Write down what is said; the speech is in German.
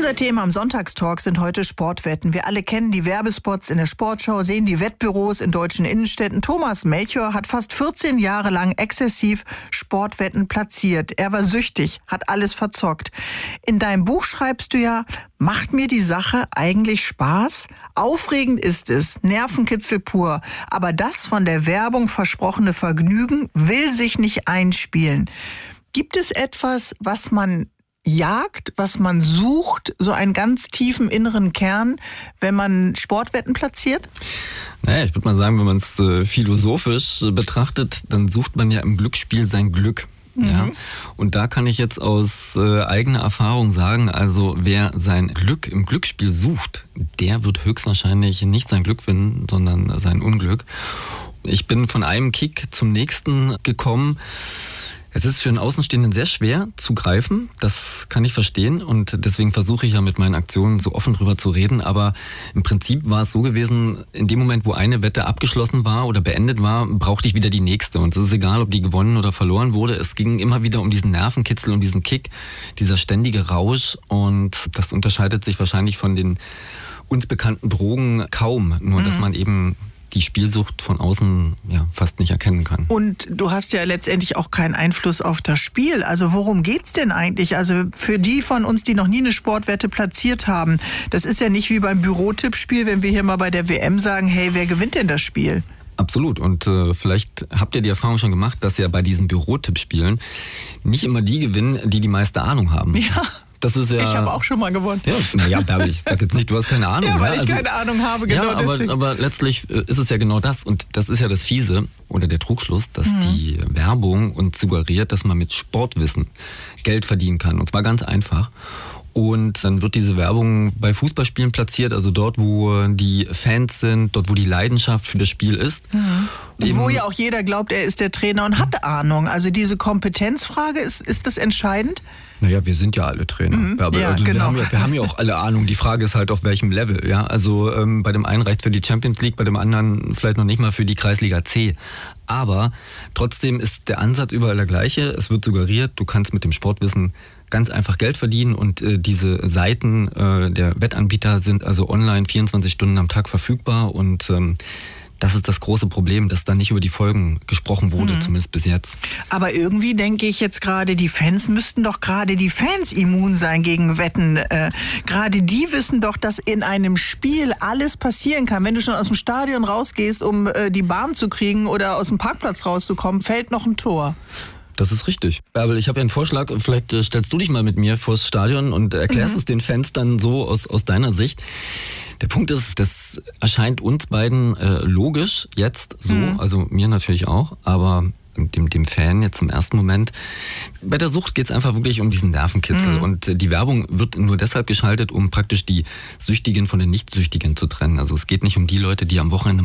Unser Thema am Sonntagstalk sind heute Sportwetten. Wir alle kennen die Werbespots in der Sportschau, sehen die Wettbüros in deutschen Innenstädten. Thomas Melchior hat fast 14 Jahre lang exzessiv Sportwetten platziert. Er war süchtig, hat alles verzockt. In deinem Buch schreibst du ja, macht mir die Sache eigentlich Spaß? Aufregend ist es, Nervenkitzel pur. Aber das von der Werbung versprochene Vergnügen will sich nicht einspielen. Gibt es etwas, was man jagt, was man sucht, so einen ganz tiefen inneren Kern, wenn man Sportwetten platziert? Naja, ich würde mal sagen, wenn man es philosophisch betrachtet, dann sucht man ja im Glücksspiel sein Glück. Ja? Und da kann ich jetzt aus eigener Erfahrung sagen, also wer sein Glück im Glücksspiel sucht, der wird höchstwahrscheinlich nicht sein Glück finden, sondern sein Unglück. Ich bin von einem Kick zum nächsten gekommen. Es ist für einen Außenstehenden sehr schwer zu greifen, das kann ich verstehen und deswegen versuche ich ja mit meinen Aktionen so offen drüber zu reden, aber im Prinzip war es so gewesen, in dem Moment, wo eine Wette abgeschlossen war oder beendet war, brauchte ich wieder die nächste und es ist egal, ob die gewonnen oder verloren wurde, es ging immer wieder um diesen Nervenkitzel, um diesen Kick, dieser ständige Rausch und das unterscheidet sich wahrscheinlich von den uns bekannten Drogen kaum, nur dass man eben die Spielsucht von außen fast nicht erkennen kann. Und du hast ja letztendlich auch keinen Einfluss auf das Spiel. Also worum geht's denn eigentlich? Also für die von uns, die noch nie eine Sportwette platziert haben, das ist ja nicht wie beim Bürotippspiel, wenn wir hier mal bei der WM sagen, hey, wer gewinnt denn das Spiel? Absolut. Und vielleicht habt ihr die Erfahrung schon gemacht, dass ja bei diesen Bürotippspielen nicht immer die gewinnen, die die meiste Ahnung haben. Ja. Das ist ja, ich habe auch schon mal gewonnen. Ja, naja, Bärbel, ich sag jetzt nicht, du hast keine Ahnung. Ja, weil ich keine Ahnung habe, genau. Ja, aber letztlich ist es ja genau das. Und das ist ja das Fiese oder der Trugschluss, dass die Werbung uns suggeriert, dass man mit Sportwissen Geld verdienen kann. Und zwar ganz einfach. Und dann wird diese Werbung bei Fußballspielen platziert, also dort, wo die Fans sind, dort, wo die Leidenschaft für das Spiel ist. Und wo ja auch jeder glaubt, er ist der Trainer und hat Ahnung. Also diese Kompetenzfrage, ist das entscheidend? Naja, wir sind ja alle Trainer. Ja, also genau. wir haben ja auch alle Ahnung. Die Frage ist halt, auf welchem Level. Ja? Also bei dem einen reicht für die Champions League, bei dem anderen vielleicht noch nicht mal für die Kreisliga C. Aber trotzdem ist der Ansatz überall der gleiche. Es wird suggeriert, du kannst mit dem Sportwissen ganz einfach Geld verdienen und diese Seiten der Wettanbieter sind also online 24 Stunden am Tag verfügbar und das ist das große Problem, dass da nicht über die Folgen gesprochen wurde, zumindest bis jetzt. Aber irgendwie denke ich jetzt gerade, die Fans müssten doch gerade die Fans immun sein gegen Wetten. Gerade die wissen doch, dass in einem Spiel alles passieren kann. Wenn du schon aus dem Stadion rausgehst, um die Bahn zu kriegen oder aus dem Parkplatz rauszukommen, fällt noch ein Tor. Das ist richtig. Bärbel, ich habe ja einen Vorschlag. Vielleicht stellst du dich mal mit mir vors Stadion und erklärst es den Fans dann so aus deiner Sicht. Der Punkt ist, das erscheint uns beiden logisch jetzt so, also mir natürlich auch, aber dem Fan jetzt im ersten Moment. Bei der Sucht geht es einfach wirklich um diesen Nervenkitzel und die Werbung wird nur deshalb geschaltet, um praktisch die Süchtigen von den Nicht-Süchtigen zu trennen. Also es geht nicht um die Leute, die am Wochenende